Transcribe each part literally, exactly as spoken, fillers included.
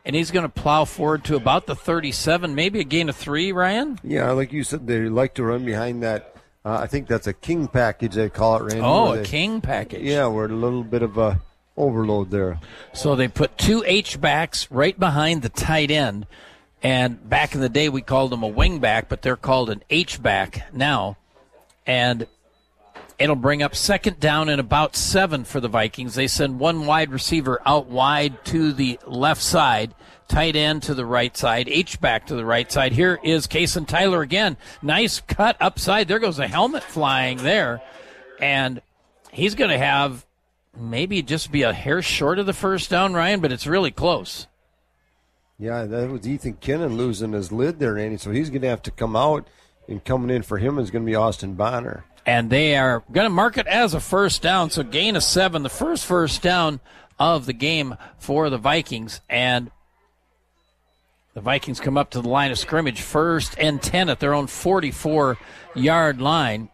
and he's going to plow forward to about the thirty-seven, maybe a gain of three, Ryan? Yeah, like you said, they like to run behind that. Uh, I think that's a king package, they call it, Randy. Oh, a they, king package. Yeah, we're a little bit of a overload there. So they put two H-backs right behind the tight end, and back in the day we called them a wing back, but they're called an H-back now, and it'll bring up second down and about seven for the Vikings. They send one wide receiver out wide to the left side, tight end to the right side, H-back to the right side. Here is Kason Tyler again. Nice cut upside. There goes a helmet flying there, and he's going to have maybe just be a hair short of the first down, Ryan, but it's really close. Yeah, that was Ethan Kinnan losing his lid there, Andy, so he's going to have to come out, and coming in for him is going to be Austin Bonner. And they are going to mark it as a first down, so gain of seven, the first first down of the game for the Vikings. And the Vikings come up to the line of scrimmage, first and ten at their own forty-four-yard line.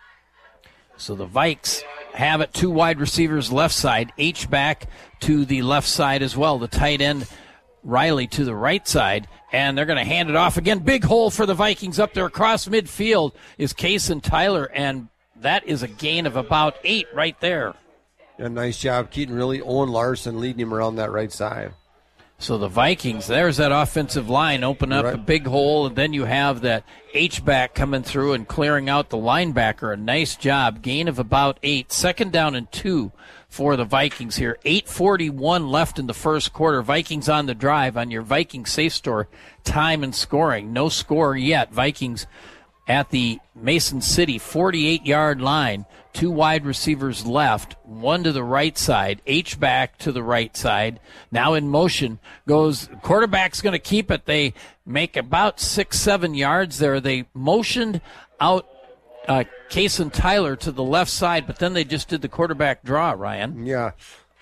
So the Vikes have it, two wide receivers left side, H-back to the left side as well, the tight end Riley to the right side, and they're going to hand it off again. Big hole for the Vikings up there across midfield is Kason Tyler, and that is a gain of about eight right there. A nice job, Keaton, really. Owen Larson leading him around that right side. So the Vikings, there's that offensive line, open up right. a big hole, and then you have that H-back coming through and clearing out the linebacker. A nice job. Gain of about eight. Second down and two for the Vikings here. eight forty-one left in the first quarter. Vikings on the drive on your Viking Safe Store time and scoring. No score yet. Vikings at the Mason City forty-eight-yard line. Two wide receivers left, one to the right side, H-back to the right side. Now in motion goes, quarterback's going to keep it. They make about six, seven yards there. They motioned out uh, Kason Tyler to the left side, but then they just did the quarterback draw, Ryan. Yeah,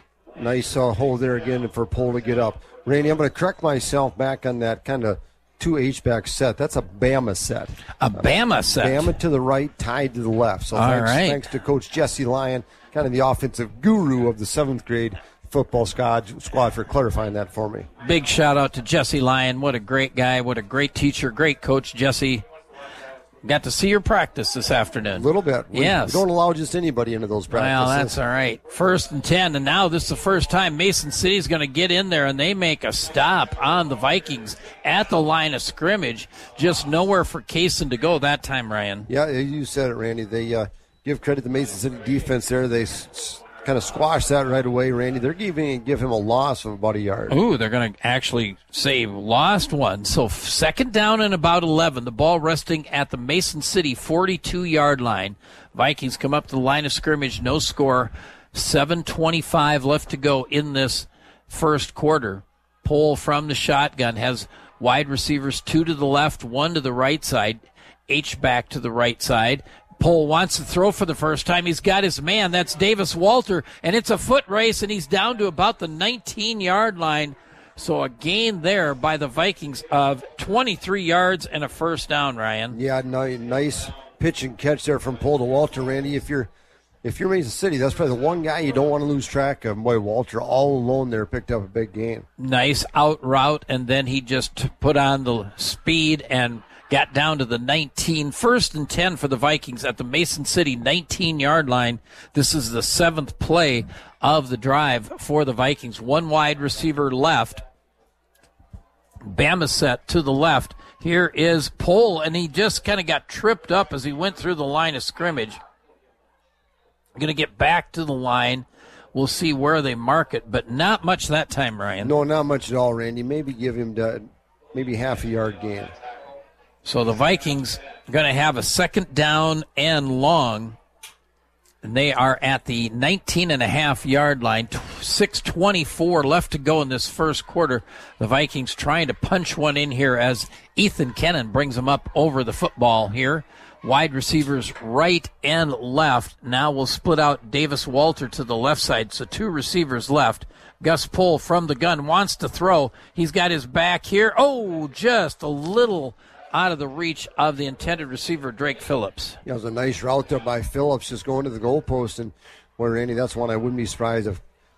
nice uh, hold there again for Pohl to get up. Randy, I'm going to correct myself back on that kind of two H-back set. That's a Bama set. A Bama set. Bama to the right, tied to the left. So All thanks, right. thanks to Coach Jesse Lyon, kind of the offensive guru of the seventh grade football squad, squad for clarifying that for me. Big shout out to Jesse Lyon. What a great guy. What a great teacher. Great coach, Jesse. Got to see your practice this afternoon. A little bit. We, yes. we don't allow just anybody into those practices. Well, that's all right. First and ten, and now this is the first time Mason City's going to get in there, and they make a stop on the Vikings at the line of scrimmage. Just nowhere for Kason to go that time, Ryan. Yeah, you said it, Randy. They uh, give credit to the Mason City defense there. They s- s- kind of squash that right away, Randy. They're giving give him a loss of about a yard. Ooh, they're going to actually say lost one. So second down and about eleven. The ball resting at the Mason City forty-two-yard line. Vikings come up to the line of scrimmage. No score. seven twenty-five left to go in this first quarter. Pohl from the shotgun has wide receivers, two to the left, one to the right side. H-back to the right side. Pohl wants to throw for the first time. He's got his man. That's Davis Walter, and it's a foot race, and he's down to about the nineteen-yard line. So a gain there by the Vikings of twenty-three yards and a first down, Ryan. Yeah, no, nice pitch and catch there from Pohl to Walter, Randy. If you're if you're Mason City, that's probably the one guy you don't want to lose track of. Boy, Walter all alone there picked up a big gain. Nice out route, and then he just put on the speed and got down to the nineteen. First and ten for the Vikings at the Mason City nineteen-yard line. This is the seventh play of the drive for the Vikings. One wide receiver left. Bama set to the left. Here is Pohl, and he just kind of got tripped up as he went through the line of scrimmage. Going to get back to the line. We'll see where they mark it, but not much that time, Ryan. No, not much at all, Randy. Maybe give him the, maybe half a yard gain. So the Vikings are going to have a second down and long, and they are at the nineteen and a half yard line. six twenty-four left to go in this first quarter. The Vikings trying to punch one in here as Ethan Kennan brings them up over the football here. Wide receivers right and left. Now we'll split out Davis Walter to the left side, so two receivers left. Gus Pohl from the gun wants to throw. He's got his back here. Oh, just a little out of the reach of the intended receiver, Drake Phillips. Yeah, it was a nice route there by Phillips, just going to the goalpost. And, boy, Randy, that's one I wouldn't be surprised if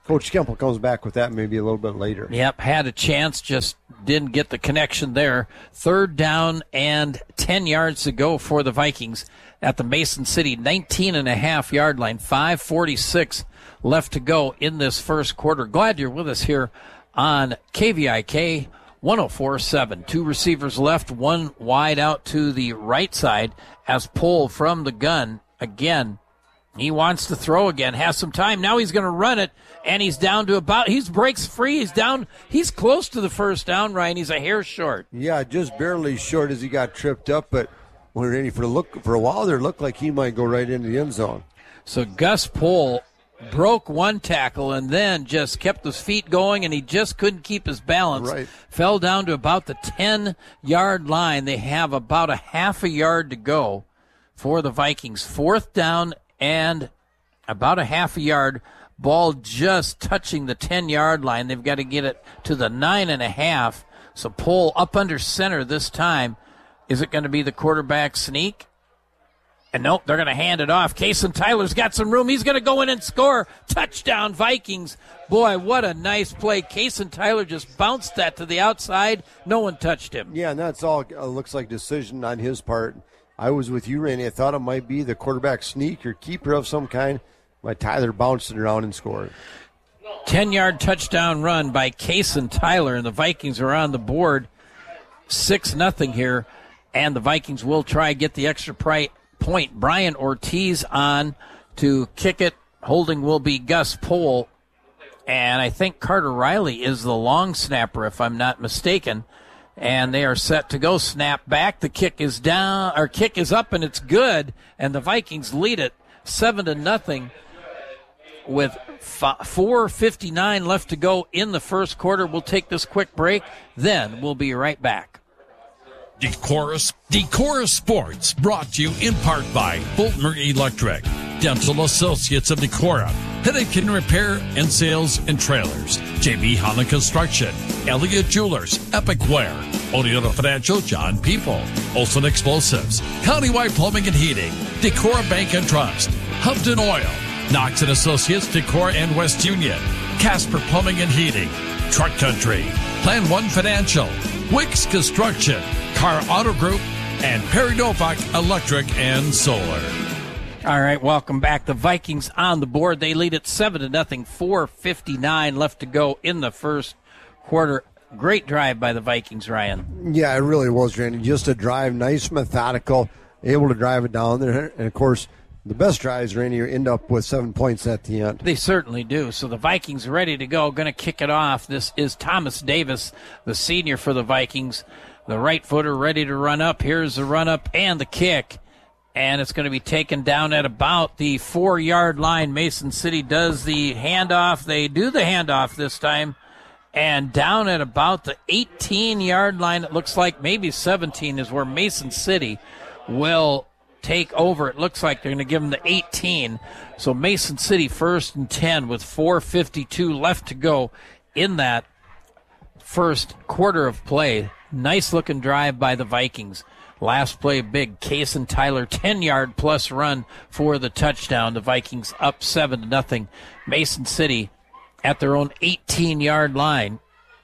Coach Kemple comes back with that maybe a little bit later. Yep, had a chance, just didn't get the connection there. Third down and ten yards to go for the Vikings at the Mason City nineteen and a half yard line. five forty-six left to go in this first quarter. Glad you're with us here on K V I K one oh four point seven. Two receivers left, one wide out to the right side as Pohl from the gun again. He wants to throw again, has some time. Now he's going to run it, and he's down to about, he breaks free. He's down, he's close to the first down, Ryan. He's a hair short. Yeah, just barely short as he got tripped up, but when ready for, look, for a while there, it looked like he might go right into the end zone. So Gus Pohl broke one tackle and then just kept his feet going, and he just couldn't keep his balance. Right. Fell down to about the ten-yard line. They have about a half a yard to go for the Vikings. Fourth down and about a half a yard, ball just touching the ten-yard line. They've got to get it to the nine and a half. So Pohl up under center this time. Is it going to be the quarterback sneak? And nope, they're going to hand it off. Kason Tyler's got some room. He's going to go in and score. Touchdown, Vikings. Boy, what a nice play. Kason Tyler just bounced that to the outside. No one touched him. Yeah, and that's all uh, looks like decision on his part. I was with you, Randy. I thought it might be the quarterback sneak or keeper of some kind. But Tyler bounced it around and scored. ten-yard touchdown run by Kason Tyler, and the Vikings are on the board six nothing here, and the Vikings will try to get the extra pri- point. Brian Ortiz on to kick it. Holding will be Gus Pohl, and I think Carter Riley is the long snapper, if I'm not mistaken. And they are set to go. Snap back. The kick is down, or kick is up, and it's good. And the Vikings lead it seven to nothing with four fifty-nine left to go in the first quarter. We'll take this quick break. Then we'll be right back. Decorus, Decorus Sports, brought to you in part by Fultner Electric, Dental Associates of Decorah, Headache Repair and Sales and Trailers, J B Holland Construction, Elliott Jewelers, Epic Wear, Oneota Financial, John People, Olson Explosives, Countywide Plumbing and Heating, Decorah Bank and Trust, Humpton Oil, Knox and Associates, Decorah and West Union, Casper Plumbing and Heating, Truck Country, Plan One Financial, Wicks Construction, Car Auto Group, and Perry Novak Electric and Solar. All right, welcome back. The Vikings on the board. They lead it seven to nothing. four fifty-nine left to go in the first quarter. Great drive by the Vikings, Ryan. Yeah, it really was, Randy. Just a drive, nice, methodical, able to drive it down there. And, of course, the best drives, Randy, you end up with seven points at the end. They certainly do. So the Vikings are ready to go, going to kick it off. This is Thomas Davis, the senior for the Vikings. The right footer ready to run up. Here's the run up and the kick. And it's going to be taken down at about the four-yard line. Mason City does the handoff. They do the handoff this time. And down at about the eighteen-yard line, it looks like maybe seventeen is where Mason City will take over. It looks like they're going to give them the eighteen. So Mason City first and ten with four fifty-two left to go in that first quarter of play. Nice-looking drive by the Vikings. Last play big. Kason Tyler, ten-yard plus run for the touchdown. The Vikings up seven to nothing. Mason City at their own eighteen-yard line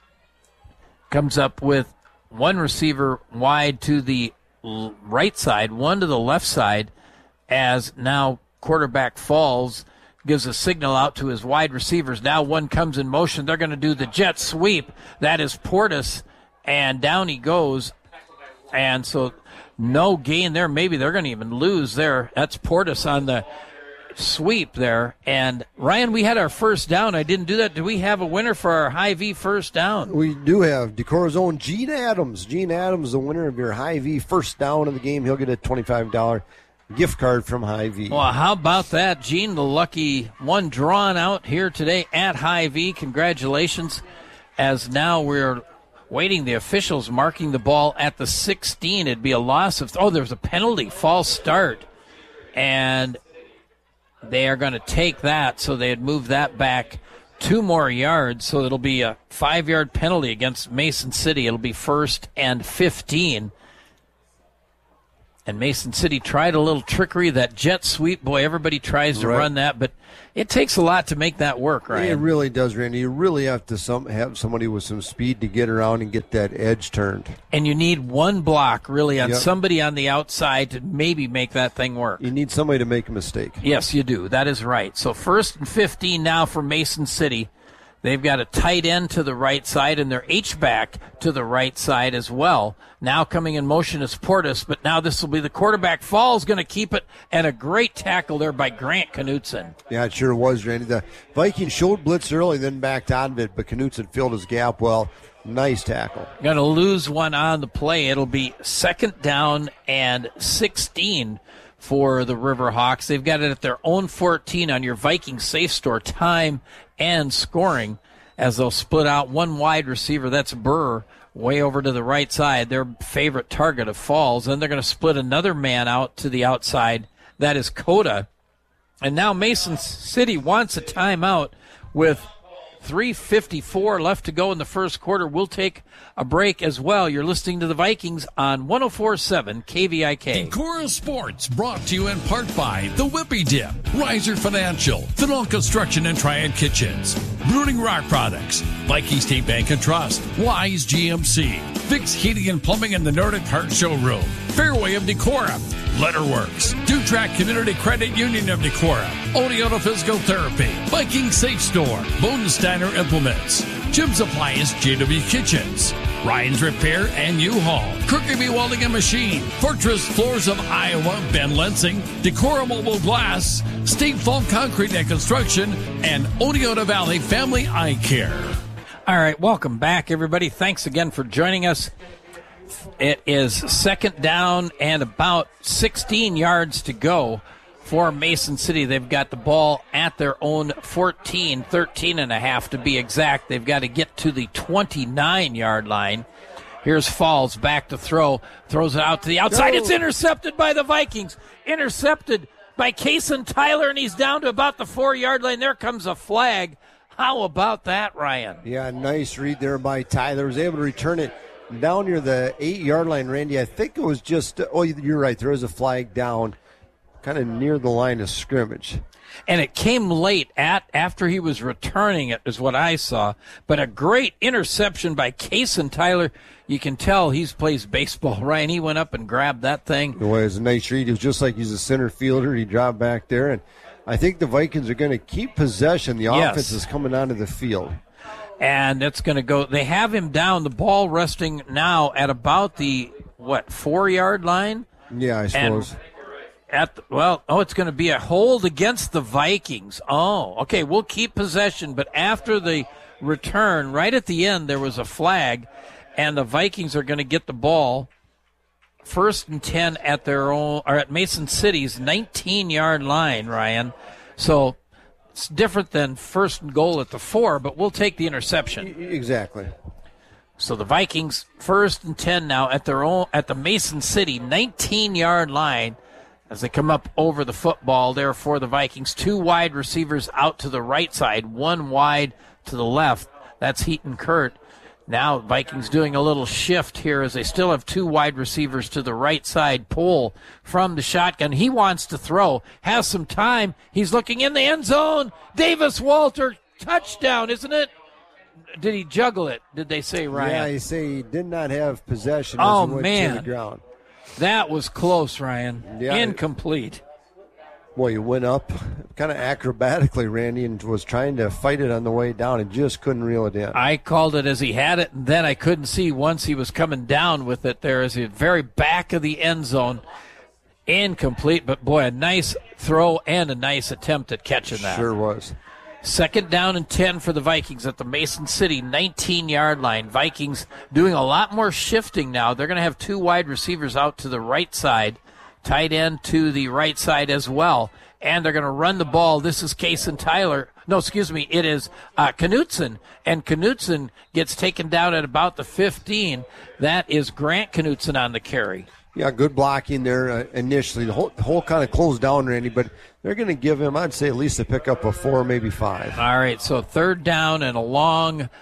comes up with one receiver wide to the right side, one to the left side, as now quarterback falls, gives a signal out to his wide receivers. Now one comes in motion. They're going to do the jet sweep. That is Portis, and down he goes. And so no gain there. Maybe they're going to even lose there. That's Portis on the sweep there. And, Ryan, we had our first down. I didn't do that. Do we have a winner for our Hy-Vee first down? We do have Decorah's own Gene Adams. Gene Adams, the winner of your Hy-Vee first down of the game. He'll get a twenty-five dollars gift card from Hy-Vee. Well, how about that? Gene, the lucky one drawn out here today at Hy-Vee. Congratulations. As now we're waiting, the officials marking the ball at the sixteen. It'd be a loss of, oh, there's a penalty, false start. And they are going to take that, so they'd move that back two more yards. So it'll be a five-yard penalty against Mason City. It'll be first and fifteen. And Mason City tried a little trickery, that jet sweep. Boy, everybody tries to Right. run that, but it takes a lot to make that work, right? It really does, Randy. You really have to some, have somebody with some speed to get around and get that edge turned. And you need one block, really, on Yep. somebody on the outside to maybe make that thing work. You need somebody to make a mistake. Yes, you do. That is right. So first and fifteen now for Mason City. They've got a tight end to the right side and their H-back to the right side as well. Now coming in motion is Portis, but now this will be the quarterback. Fall's going to keep it, and a great tackle there by Grant Knutson. Yeah, it sure was, Randy. The Vikings showed blitz early, then backed out of it, but Knutson filled his gap well. Nice tackle. Going to lose one on the play. It'll be second down and sixteen for the Riverhawks. They've got it at their own fourteen on your Viking Safe Store time and scoring, as they'll split out one wide receiver. That's Burr way over to the right side, their favorite target of Falls. Then they're going to split another man out to the outside. That is Coda. And now Mason City wants a timeout with three fifty-four left to go in the first quarter. We'll take a break as well. You're listening to the Vikings on one oh four point seven K V I K. Decorah Sports brought to you in part by The Whippy Dip, Riser Financial, Fennell Construction and Triad Kitchens, Brooding Rock Products, Viking State Bank and Trust, Wise G M C, Fix Heating and Plumbing in the Nordic Heart Showroom, Fairway of Decorah, Letterworks, Dutrack Community Credit Union of Decorah, Oneota Physical Therapy, Viking Safe Store, Bodensteiner Implements, Jim's Appliance, J W Kitchens, Ryan's Repair and U-Haul, Kirkby Welding and Machine, Fortress Floors of Iowa, Ben Lensing, Decorah Mobile Glass, State Farm Concrete and Construction, and Oneota Valley Family Eye Care. All right, welcome back, everybody. Thanks again for joining us. It is second down and about sixteen yards to go for Mason City. They've got the ball at their own fourteen, thirteen and a half to be exact. They've got to get to the twenty-nine-yard line. Here's Falls back to throw. Throws it out to the outside. No. It's intercepted by the Vikings. Intercepted by Kason Tyler, and he's down to about the four-yard line. There comes a flag. How about that, Ryan? Yeah, nice read there by Tyler. Was able to return it down near the eight-yard line, Randy. I think it was just, oh, you're right. There was a flag down kind of near the line of scrimmage. And it came late at after he was returning it, is what I saw. But a great interception by Kason Tyler. You can tell he's plays baseball, Ryan. He went up and grabbed that thing. It was a nice read. It was just like he's a center fielder. He dropped back there, and I think the Vikings are going to keep possession. The Yes. offense is coming onto the field. And it's going to go. They have him down, the ball resting now at about the, what, four-yard line? Yeah, I suppose. And at the, well, oh, it's going to be a hold against the Vikings. Oh, okay, we'll keep possession, but after the return, right at the end, there was a flag, and the Vikings are going to get the ball first and ten at their own, or at Mason City's nineteen-yard line, Ryan. So it's different than first and goal at the four, but we'll take the interception. Exactly. So the Vikings first and ten now at their own, at the Mason City nineteen-yard line. As they come up over the football there for the Vikings, two wide receivers out to the right side, one wide to the left. That's Heaton Kurt. Now Vikings doing a little shift here as they still have two wide receivers to the right side. Pull from the shotgun. He wants to throw, has some time. He's looking in the end zone. Davis Walter, touchdown, isn't it? Did he juggle it, did they say, Ryan? Yeah, you say he did not have possession as Oh, he went man. to the ground. That was close, Ryan. Yeah. Incomplete. Boy, he went up kind of acrobatically, Randy, and was trying to fight it on the way down and just couldn't reel it in. I called it as he had it, and then I couldn't see once he was coming down with it there as the very back of the end zone. Incomplete, but boy, a nice throw and a nice attempt at catching that. Sure was. Second down and ten for the Vikings at the Mason City nineteen-yard line. Vikings doing a lot more shifting now. They're going to have two wide receivers out to the right side, tight end to the right side as well, and they're going to run the ball. This is Kason Tyler. No, excuse me, it is uh, Knutson, and Knutson gets taken down at about the fifteen. That is Grant Knutson on the carry. Yeah, good blocking there uh, initially. The whole, the whole kind of closed down, Randy, but they're going to give him, I'd say, at least a pick up of four, maybe five. All right, so third down and a long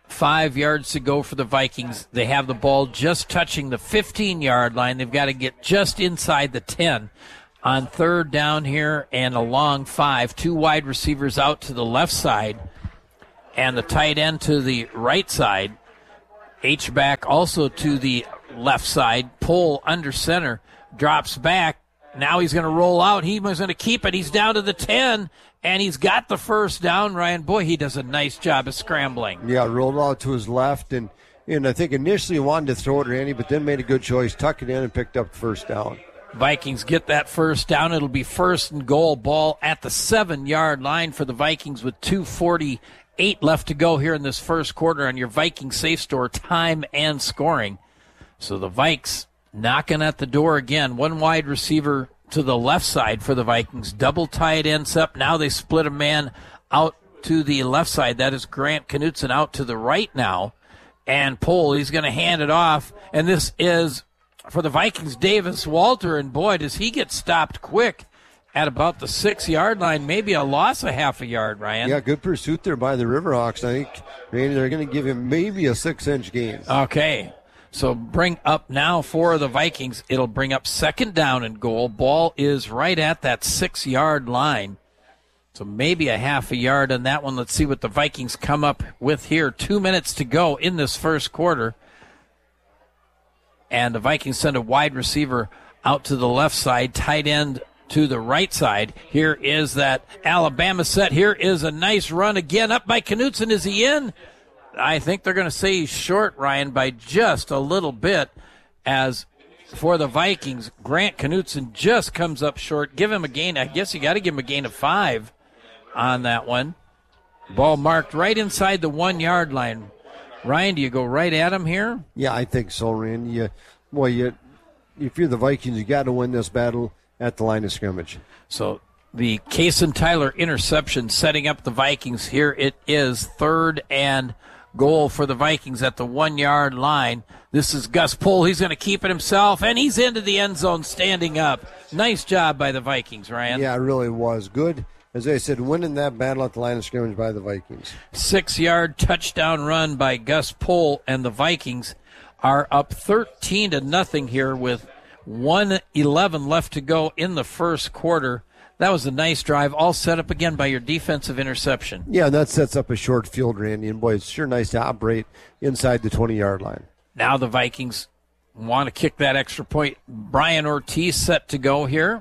Five yards to go for the Vikings. They have the ball just touching the fifteen-yard line. They've got to get just inside the ten. On third down here and a long five, two wide receivers out to the left side and the tight end to the right side. H-back also to the left side. Pull under center, drops back. Now he's going to roll out. He was going to keep it. He's down to the ten, and he's got the first down, Ryan. Boy, he does a nice job of scrambling. Yeah, rolled out to his left, and, and I think initially he wanted to throw it, Randy, but then made a good choice, tucked it in, and picked up the first down. Vikings get that first down. It'll be first and goal, ball at the seven-yard line for the Vikings with two forty-eight left to go here in this first quarter on your Viking Safe Store time and scoring. So the Vikes knocking at the door again. One wide receiver to the left side for the Vikings. Double tight ends up. Now they split a man out to the left side. That is Grant Knutson out to the right now. And Pohl, he's going to hand it off. And this is, for the Vikings, Davis Walter. And boy, does he get stopped quick at about the six-yard line. Maybe a loss of half a yard, Ryan. Yeah, good pursuit there by the Riverhawks. I think maybe they're going to give him maybe a six-inch gain. Okay. So bring up now for the Vikings. It'll bring up second down and goal. Ball is right at that six-yard line. So maybe a half a yard on that one. Let's see what the Vikings come up with here. Two minutes to go in this first quarter. And the Vikings send a wide receiver out to the left side, tight end to the right side. Here is that Alabama set. Here is a nice run again up by Knutson. Is he in? I think they're going to say he's short, Ryan, by just a little bit. As for the Vikings, Grant Knutson just comes up short. Give him a gain. I guess you got to give him a gain of five on that one. Ball marked right inside the one-yard line. Ryan, do you go right at him here? Yeah, I think so, Randy. You, boy, you, if you're the Vikings, you got to win this battle at the line of scrimmage. So the Kason Tyler interception setting up the Vikings. Here it is, third and goal for the Vikings at the one-yard line. This is Gus Pohl. He's going to keep it himself, and he's into the end zone standing up. Nice job by the Vikings, Ryan. Yeah, it really was. Good, as I said, winning that battle at the line of scrimmage by the Vikings. Six-yard touchdown run by Gus Pohl, and the Vikings are up thirteen to nothing here with one eleven left to go in the first quarter. That was a nice drive, all set up again by your defensive interception. Yeah, that sets up a short field, Randy. And, boy, it's sure nice to operate inside the twenty-yard line. Now the Vikings want to kick that extra point. Brian Ortiz set to go here.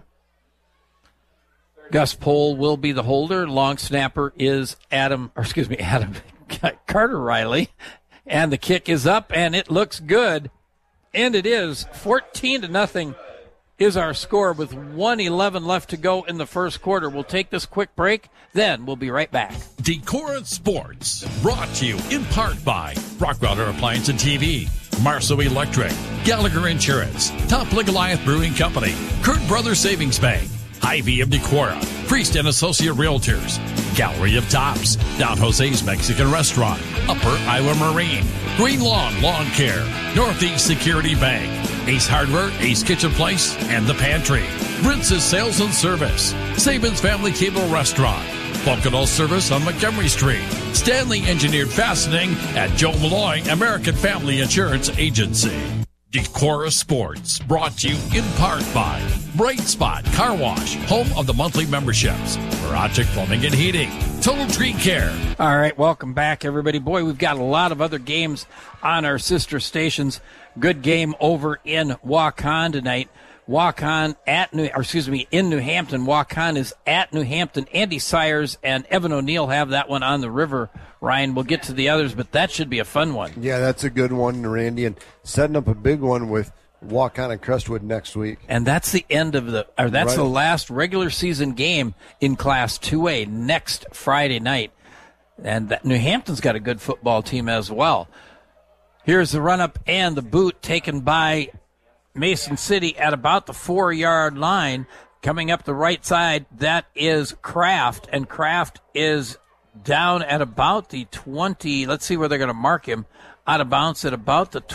Gus Pohl will be the holder. Long snapper is Adam, or excuse me, Adam Carter Riley. And the kick is up, and it looks good. And it is fourteen to nothing. Is our score with one eleven left to go in the first quarter. We'll take this quick break, then we'll be right back. Decorah Sports, brought to you in part by Rockweiler Appliance and T V, Marceau Electric, Gallagher Insurance, Top Goliath Brewing Company, Kurt Brothers Savings Bank, Hy-Vee of Decorah, Priest and Associate Realtors, Gallery of Tops, Don Jose's Mexican Restaurant, Upper Iowa Marine, Green Lawn Lawn Care, Northeast Security Bank, Ace Hardware, Ace Kitchen Place, and The Pantry, Ritz's Sales and Service, Saban's Family Cable Restaurant, Vulcanol Service on Montgomery Street, Stanley Engineered Fastening at Joe Malloy American Family Insurance Agency. Decorah Sports, brought to you in part by Bright Spot Car Wash, home of the monthly memberships, Project Plumbing and Heating, Total Tree Care. All right, welcome back, everybody. Boy, we've got a lot of other games on our sister stations. Good game over in Waukon tonight. Waukon at New, or excuse me, in New Hampton. Waukon is at New Hampton. Andy Sires and Evan O'Neill have that one on the river. Ryan, we'll get to the others, but that should be a fun one. Yeah, that's a good one, Randy, and setting up a big one with Waukon and Crestwood next week. And that's the end of the, or that's right. The last regular season game in Class two A next Friday night. And that, New Hampton's got a good football team as well. Here's the run-up and the boot taken by Mason City at about the four-yard line. Coming up the right side, that is Kraft, and Kraft is down at about the twenty. Let's see where they're going to mark him. Out of bounds at about the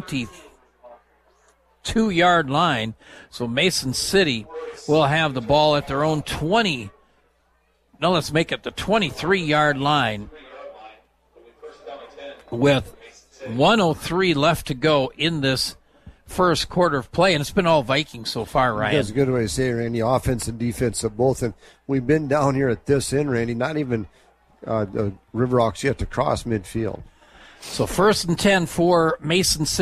twenty-two-yard line. So Mason City will have the ball at their own twenty. No, let's make it the twenty-three-yard line. with one oh three left to go in this first quarter of play, and it's been all Vikings so far, Ryan. That's a good way to say it, Randy. Offense and defense of both. And we've been down here at this end, Randy, not even uh, the River Rocks yet to cross midfield. So first and ten for Mason City.